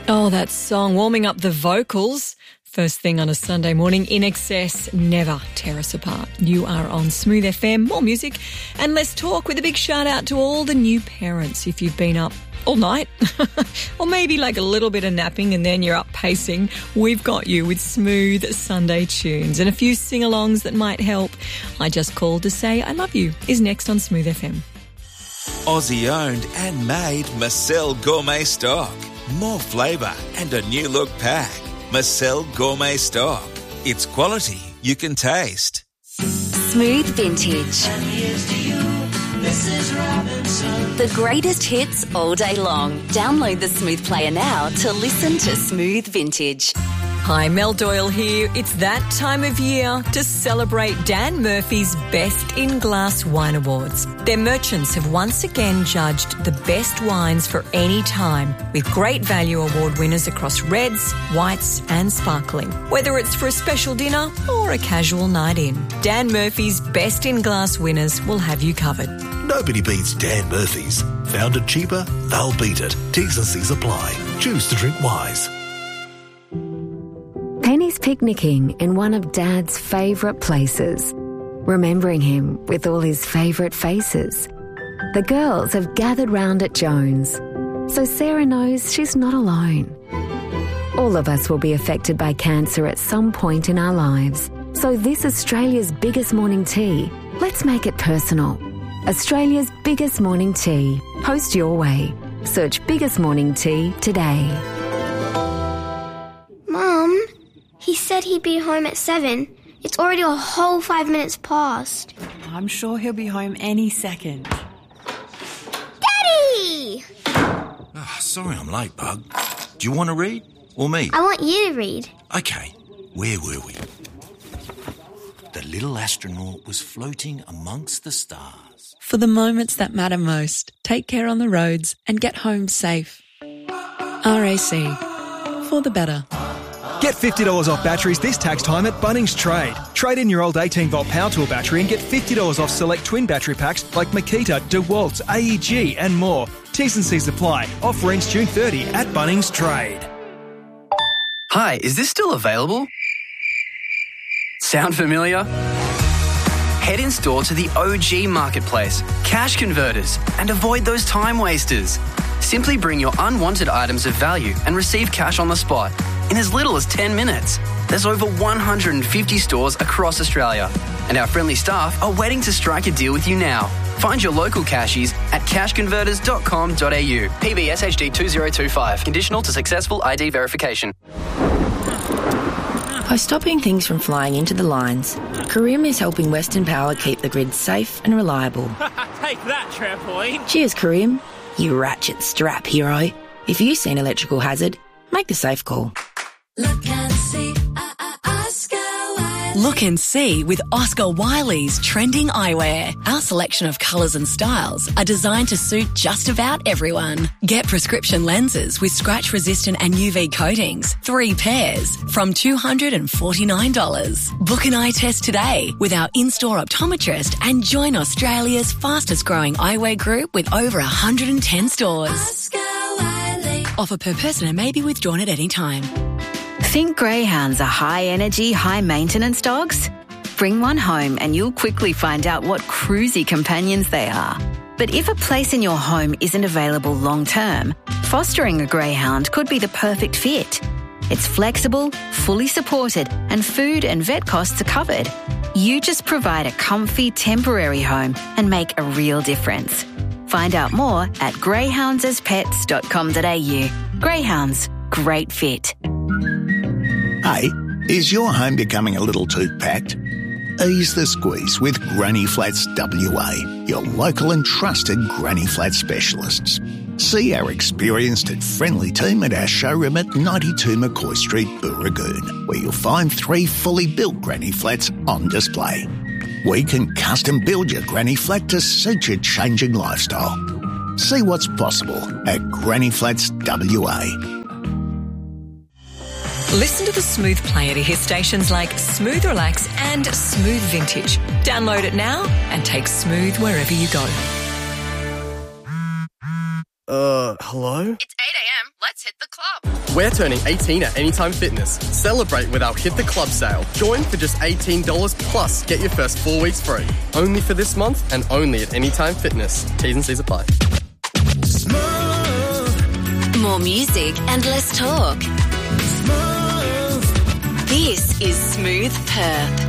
Oh, that song, warming up the vocals. First thing on a Sunday morning, In Excess, never tear us apart. You are on Smooth FM, more music and less talk, with a big shout out to all the new parents. If you've been up all night or maybe like a little bit of napping and then you're up pacing, we've got you with smooth Sunday tunes and a few sing-alongs that might help. I Just Called to Say I Love You is next on Smooth FM. Aussie owned and made Marcel Gourmet Stock. More flavour and a new look pack. Marcel Gourmet Stock. It's quality you can taste. Smooth Vintage. And here's to you, Mrs. Robinson. The greatest hits all day long. Download the Smooth Player now to listen to Smooth Vintage. Hi, Mel Doyle here. It's that time of year to celebrate Dan Murphy's Best in Glass Wine Awards. Their merchants have once again judged the best wines for any time, with great value award winners across reds, whites and sparkling. Whether it's for a special dinner or a casual night in, Dan Murphy's Best in Glass winners will have you covered. Nobody beats Dan Murphy's. Found it cheaper? They'll beat it. T's and C's apply. Choose to drink wise. Penny's picnicking in one of Dad's favourite places, remembering him with all his favourite faces. The girls have gathered round at Jones, so Sarah knows she's not alone. All of us will be affected by cancer at some point in our lives, so this Australia's biggest morning tea, let's make it personal. Australia's biggest morning tea. Post your way. Search Biggest Morning Tea today. Mum, he said he'd be home at 7. It's already a whole 5 minutes past. I'm sure he'll be home any second. Daddy! Oh, sorry I'm late, Bug. Do you want to read? Or me? I want you to read. Okay, where were we? The little astronaut was floating amongst the stars. For the moments that matter most, take care on the roads and get home safe. RAC. For the better. Get $50 off batteries this tax time at Bunnings Trade. Trade in your old 18-volt power tool battery and get $50 off select twin battery packs like Makita, DeWalt, AEG and more. T's and C's apply. Offer ends June 30 at Bunnings Trade. Hi, is this still available? Sound familiar? Head in store to the OG Marketplace, Cash Converters, and avoid those time wasters. Simply bring your unwanted items of value and receive cash on the spot in as little as 10 minutes. There's over 150 stores across Australia, and our friendly staff are waiting to strike a deal with you now. Find your local cashies at cashconverters.com.au. PB SHD 2025. Conditional to successful ID verification. By stopping things from flying into the lines, Careem is helping Western Power keep the grid safe and reliable. Take that, Trampoline. Cheers, Careem. You ratchet strap hero. If you see an electrical hazard, make the safe call. Look and see, Oscar Wiley. Look and see with Oscar Wiley's trending eyewear. Our selection of colours and styles are designed to suit just about everyone. Get prescription lenses with scratch-resistant and UV coatings, 3 pairs, from $249. Book an eye test today with our in-store optometrist and join Australia's fastest-growing eyewear group with over 110 stores. Oscar Wiley. Offer per person and may be withdrawn at any time. Think greyhounds are high-energy, high-maintenance dogs? Bring one home and you'll quickly find out what cruisy companions they are. But if a place in your home isn't available long-term, fostering a greyhound could be the perfect fit. It's flexible, fully supported, and food and vet costs are covered. You just provide a comfy, temporary home and make a real difference. Find out more at greyhoundsaspets.com.au. Greyhounds, great fit. Hey, is your home becoming a little too packed? Ease the squeeze with Granny Flats WA, your local and trusted Granny Flat specialists. See our experienced and friendly team at our showroom at 92 McCoy Street, Booragoon, where you'll find 3 fully built Granny Flats on display. We can custom build your Granny Flat to suit your changing lifestyle. See what's possible at Granny Flats WA. Listen to the Smooth Player to hear stations like Smooth Relax and Smooth Vintage. Download it now and take Smooth wherever you go. Hello? It's 8 a.m. Let's hit the club. We're turning 18 at Anytime Fitness. Celebrate with our Hit the Club sale. Join for just $18 plus get your first 4 weeks free. Only for this month and only at Anytime Fitness. T's and C's apply. More music and less talk. This is Smooth Perth.